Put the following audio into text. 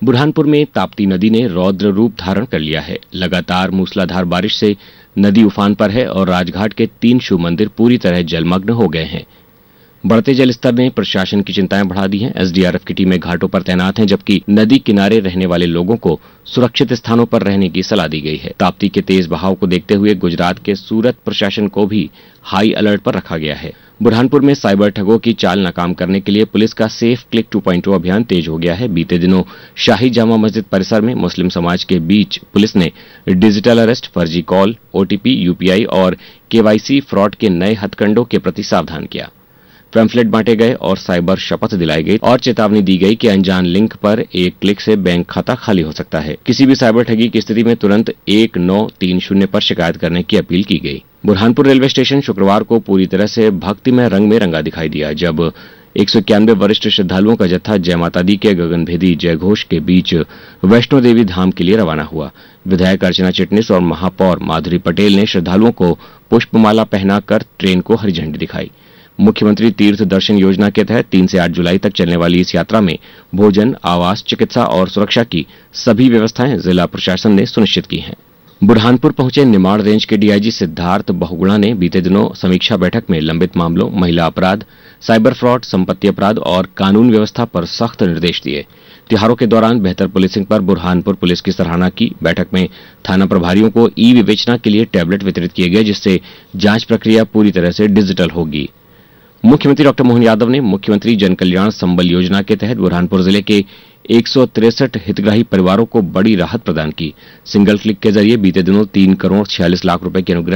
बुरहानपुर में ताप्ती नदी ने रौद्र रूप धारण कर लिया है। लगातार मूसलाधार बारिश से नदी उफान पर है और राजघाट के 3 शिव मंदिर पूरी तरह जलमग्न हो गए हैं। बढ़ते जल स्तर ने प्रशासन की चिंताएं बढ़ा दी हैं। एसडीआरएफ की टीमें घाटों पर तैनात हैं, जबकि नदी किनारे रहने वाले लोगों को सुरक्षित स्थानों पर रहने की सलाह दी गई है। ताप्ती के तेज बहाव को देखते हुए गुजरात के सूरत प्रशासन को भी हाई अलर्ट पर रखा गया है। बुरहानपुर में साइबर ठगों की चाल नाकाम करने के लिए पुलिस का सेफ क्लिक 2.0 अभियान तेज हो गया है। बीते दिनों शाही जामा मस्जिद परिसर में मुस्लिम समाज के बीच पुलिस ने डिजिटल अरेस्ट, फर्जी कॉल, ओटीपी, यूपीआई और केवाईसी फ्रॉड के नए हथकंडों के प्रति सावधान किया। पैम्फलेट बांटे गए और साइबर शपथ दिलाई गई और चेतावनी दी गई कि अनजान लिंक पर एक क्लिक से बैंक खाता खाली हो सकता है। किसी भी साइबर ठगी की स्थिति में तुरंत 1930 पर शिकायत करने की अपील की गई। बुरहानपुर रेलवे स्टेशन शुक्रवार को पूरी तरह से भक्तिमय रंग में रंगा दिखाई दिया, जब 191 वरिष्ठ श्रद्धालुओं का जत्था जय माता दी के गगनभेदी जयघोष के बीच वैष्णो देवी धाम के लिए रवाना हुआ। विधायक अर्चना चिटनिस और महापौर माधुरी पटेल ने श्रद्धालुओं को पुष्पमाला पहनाकर ट्रेन को हरी झंडी दिखाई। मुख्यमंत्री तीर्थ दर्शन योजना के तहत 3 से 8 जुलाई तक चलने वाली इस यात्रा में भोजन, आवास, चिकित्सा और सुरक्षा की सभी व्यवस्थाएं जिला प्रशासन ने सुनिश्चित की हैं। बुरहानपुर पहुंचे निमाड़ रेंज के डीआईजी सिद्धार्थ बहुगुणा ने बीते दिनों समीक्षा बैठक में लंबित मामलों, महिला अपराध, साइबर फ्रॉड, संपत्ति अपराध और कानून व्यवस्था पर सख्त निर्देश दिए। त्योहारों के दौरान बेहतर पुलिसिंग पर बुरहानपुर पुलिस की सराहना की। बैठक में थाना प्रभारियों को ई विवेचना के लिए टैबलेट वितरित किए गए, जिससे जांच प्रक्रिया पूरी तरह से डिजिटल होगी। मुख्यमंत्री डॉक्टर मोहन यादव ने मुख्यमंत्री जन कल्याण संबल योजना के तहत बुरहानपुर जिले के 163 हितग्राही परिवारों को बड़ी राहत प्रदान की। सिंगल क्लिक के जरिए बीते दिनों 3 करोड़ 46 लाख रुपए की अनुग्रह